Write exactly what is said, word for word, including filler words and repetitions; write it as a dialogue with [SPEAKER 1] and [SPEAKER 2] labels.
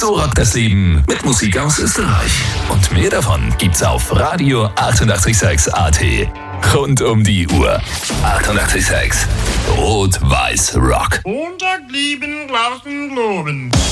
[SPEAKER 1] So rockt das Leben mit Musik aus Österreich. Und mehr davon gibt's auf Radio achtundachtzig Komma sechs A T. Rund um die Uhr. achtundachtzig Komma sechs. Rot-Weiß Rock.
[SPEAKER 2] Montag lieben, Glauben, Globen.